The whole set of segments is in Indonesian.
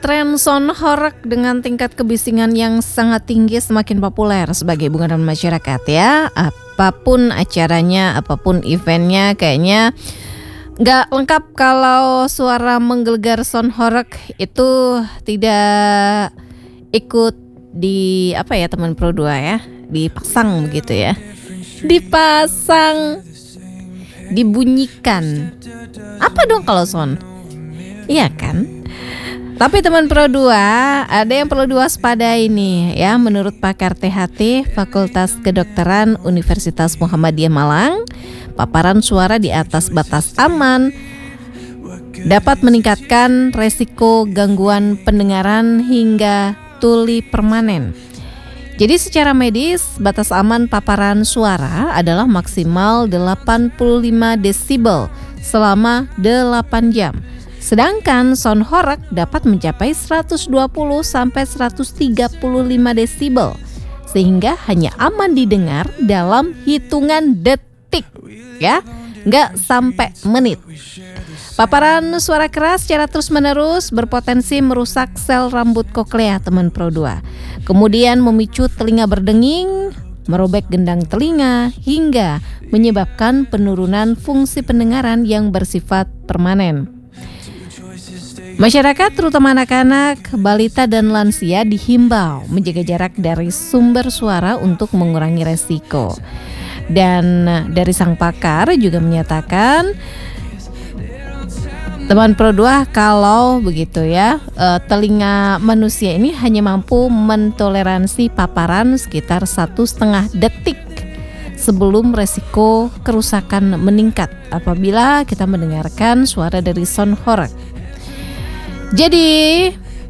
tren sound horeg dengan tingkat kebisingan yang sangat tinggi semakin populer sebagai bungaran masyarakat ya. Apapun acaranya, apapun eventnya, kayaknya nggak lengkap kalau suara menggelegar sound horeg itu tidak ikut di teman Pro 2 ya, dipasang begitu ya. Dipasang, dibunyikan. Apa dong kalau sound? Iya kan? Tapi teman Pro 2, ada yang perlu diwaspadai nih ya. Menurut pakar THT Fakultas Kedokteran Universitas Muhammadiyah Malang, paparan suara di atas batas aman dapat meningkatkan resiko gangguan pendengaran hingga tuli permanen. Jadi secara medis, batas aman paparan suara adalah maksimal 85 desibel selama 8 jam. Sedangkan sound horeg dapat mencapai 120 sampai 135 desibel sehingga hanya aman didengar dalam hitungan detik ya, nggak sampai menit. Paparan suara keras secara terus-menerus berpotensi merusak sel rambut koklea teman Pro 2. Kemudian memicu telinga berdenging, merobek gendang telinga hingga menyebabkan penurunan fungsi pendengaran yang bersifat permanen. Masyarakat terutama anak-anak, balita dan lansia dihimbau menjaga jarak dari sumber suara untuk mengurangi resiko. Dan dari sang pakar juga menyatakan teman Pro 2 kalau begitu ya, telinga manusia ini hanya mampu mentoleransi paparan sekitar 1,5 detik sebelum resiko kerusakan meningkat apabila kita mendengarkan suara dari sound horeg. Jadi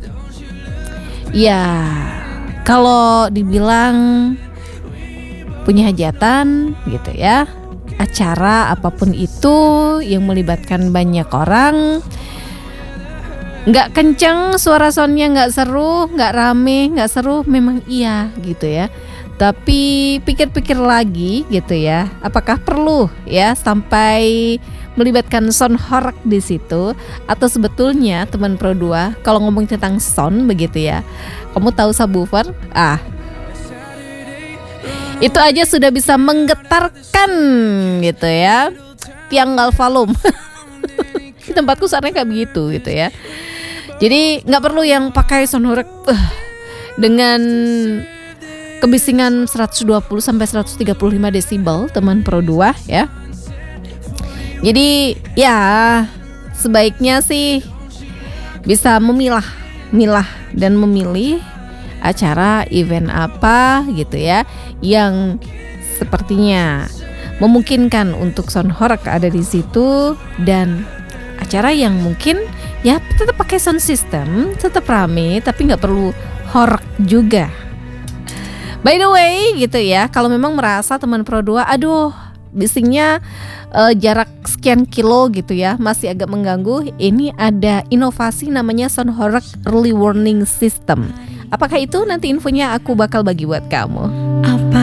ya kalau dibilang punya hajatan gitu ya, acara apapun itu yang melibatkan banyak orang, nggak kenceng suara soundnya, nggak seru, nggak rame, nggak seru, memang iya gitu ya. Tapi pikir-pikir lagi gitu ya, apakah perlu ya sampai melibatkan sound horeg di situ? Atau sebetulnya teman Pro 2 kalau ngomong tentang sound begitu ya, kamu tahu subwoofer? Itu aja sudah bisa menggetarkan gitu ya tiang galvalum. Di tempatku saatnya kayak begitu gitu ya. Jadi nggak perlu yang pakai sound horeg dengan kebisingan 120 sampai 135 desibel teman Pro 2 ya. Jadi ya sebaiknya sih bisa memilah dan memilih acara event apa gitu ya yang sepertinya memungkinkan untuk sound horeg ada di situ, dan acara yang mungkin ya tetap pakai sound system, tetap rame tapi nggak perlu horeg juga. By the way gitu ya, kalau memang merasa teman Pro 2 bisingnya jarak sekian kilo gitu ya masih agak mengganggu, ini ada inovasi namanya sound horeg early warning system. Apakah itu? Nanti infonya aku bakal bagi buat kamu. Apa